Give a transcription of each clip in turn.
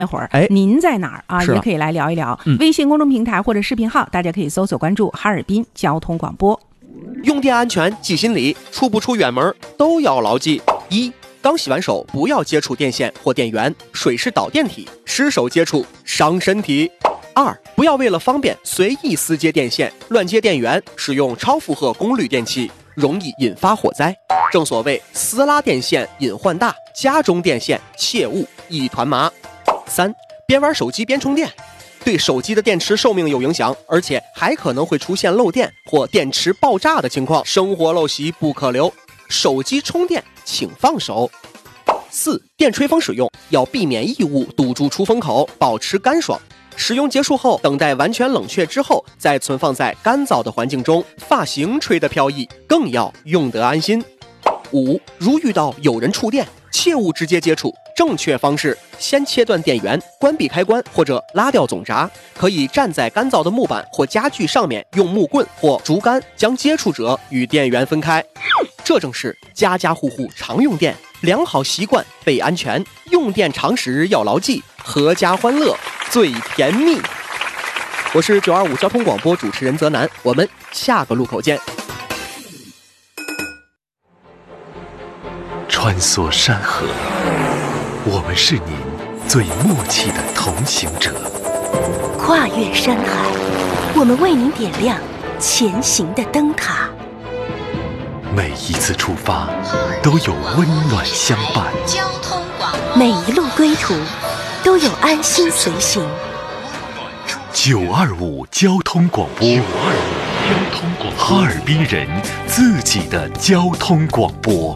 一会儿，您在哪儿啊？也可以来聊一聊。微信公众平台或者视频号，大家可以搜索关注哈尔滨交通广播。 用电安全记心里，出不出远门都要牢记：一、刚洗完手不要接触电线或电源，水是导电体，失手接触伤身体。二、不要为了方便随意私接电线、乱接电源，使用超负荷功率电器，容易引发火灾。正所谓私拉电线隐患大，家中电线切勿一团麻。三、边玩手机边充电，对手机的电池寿命有影响，而且还可能会出现漏电或电池爆炸的情况，生活陋习不可留。手机充电请放手。四、电吹风使用要避免异物堵住出风口，保持干爽。使用结束后，等待完全冷却之后，再存放在干燥的环境中，发型吹得飘逸，更要用得安心。五、如遇到有人触电，切勿直接接触，正确方式先切断电源，关闭开关或者拉掉总闸，可以站在干燥的木板或家具上面，用木棍或竹竿将接触者与电源分开。这正是家家户户常用电，良好习惯备安全，用电常识要牢记，阖家欢乐最甜蜜。我是925交通广播主持人泽南，我们下个路口见。 穿梭山河，我们是您最默契的同行者； 跨越山海，我们为您点亮前行的灯塔。 每一次出发都有温暖相伴， 每一路归途都有安心随行。 925交通广播，哈尔滨人自己的交通广播。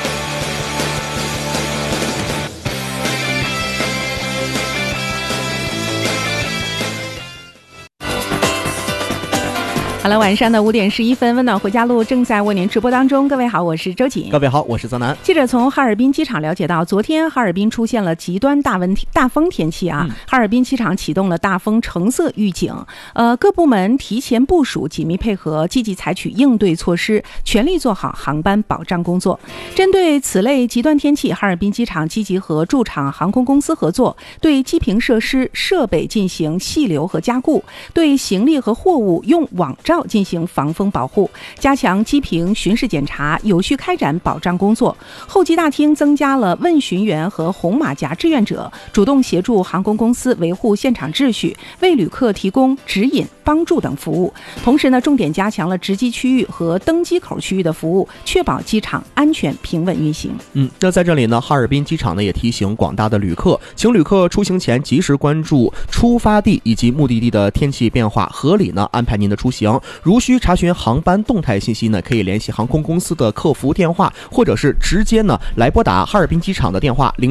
好了，晚上的5点11分，温暖回家路正在为您直播当中。各位好，我是周瑾。 各位好，我是泽南。 记者从哈尔滨机场了解到，昨天哈尔滨出现了极端大风天气啊，哈尔滨机场启动了大风橙色预警，各部门提前部署，紧密配合，积极采取应对措施，全力做好航班保障工作。针对此类极端天气，哈尔滨机场积极和驻场航空公司合作，对机坪设施设备进行细流和加固，对行李和货物用网罩进行防风保护，加强机坪巡视检查，有序开展保障工作。候机大厅增加了问询员和红马甲志愿者，主动协助航空公司维护现场秩序，为旅客提供指引、帮助等服务。同时呢，重点加强了值机区域和登机口区域的服务，确保机场安全平稳运行。 那在这里呢，哈尔滨机场呢也提醒广大的旅客，请旅客出行前及时关注出发地以及目的地的天气变化，合理呢安排您的出行。如需查询航班动态信息呢，可以联系航空公司的客服电话，或者是直接呢来拨打哈尔滨机场的电话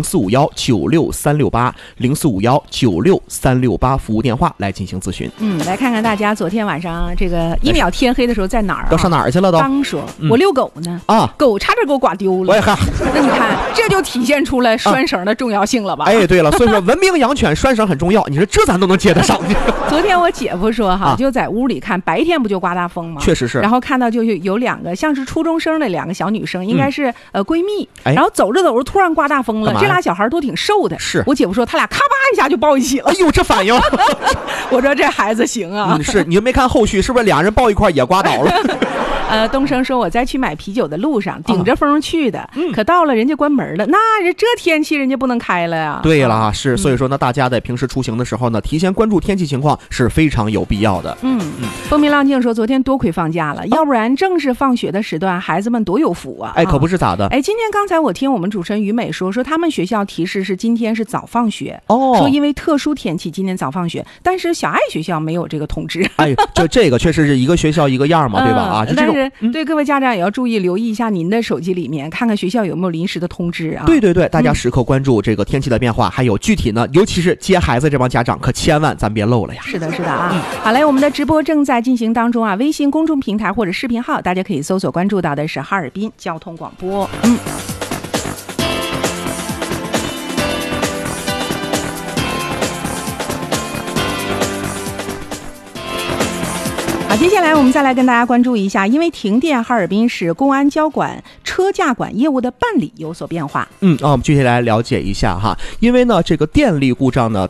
0451-96368，0451-96368服务电话来进行咨询。 来看看大家昨天晚上这个一秒天黑的时候在哪儿、 都上哪儿去了都？ 刚说我遛狗呢狗差点给我刮丢了。那你看，这就体现出来拴绳的重要性了吧？ 对了，所以说文明养犬拴绳很重要。你说这咱都能接得上。 昨天我姐夫说就在屋里看，白天不就刮大风吗？ 确实是。 然后看到就有两个像是初中生的两个小女生，应该是闺蜜，然后走着走着突然刮大风了。这俩小孩都挺瘦的，是我姐夫说他俩咔吧一下就抱一起了。 哎呦，这反应！ 我说这孩子行啊。 是你没看后续是不是俩人抱一块也刮倒了？ 东升说我在去买啤酒的路上顶着风去的，可到了人家关门了，那这天气人家不能开了呀。 对了，是，所以说呢，大家在平时出行的时候呢，提前关注天气情况是非常有必要的。 风平浪静说昨天多亏放假了，要不然正是放学的时段，孩子们多有福啊。 可不是咋的。 今天刚才我听我们主持人于美说他们学校提示是今天是早放学，说因为特殊天气今天早放学，但是小爱学校没有这个通知。 这个确实是一个学校一个样嘛，对吧？ 但是对各位家长也要注意留意一下您的手机里面，看看学校有没有临时的通知啊。 对，大家时刻关注这个天气的变化，还有具体呢，尤其是接孩子这帮家长可千万咱别漏了呀。 是的啊。好嘞，我们的直播正在进行当中啊，微信公众平台或者视频号大家可以搜索关注到的是哈尔滨交通广播。好，接下来我们再来跟大家关注一下，因为停电，哈尔滨市公安交管车车驾管业务的办理有所变化。 我们具体来了解一下哈。因为呢，这个电力故障呢，